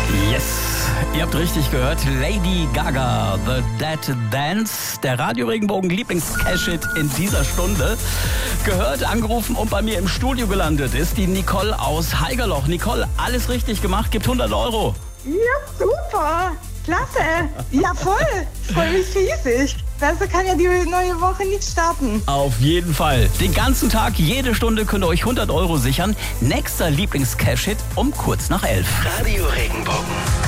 Yes, ihr habt richtig gehört. Lady Gaga, The Dead Dance, der Radio Regenbogen Lieblings-Cash-Hit in dieser Stunde. Gehört, angerufen und bei mir im Studio gelandet ist die Nicole aus Haigerloch. Nicole, alles richtig gemacht, gibt 100 €. Ja, super. Klasse. Ja, voll. Ich freue mich riesig. Besser kann ja die neue Woche nicht starten. Auf jeden Fall. Den ganzen Tag, jede Stunde könnt ihr euch 100 € sichern. Nächster Lieblings-Cash-Hit um kurz nach 11. Radio Regenbogen.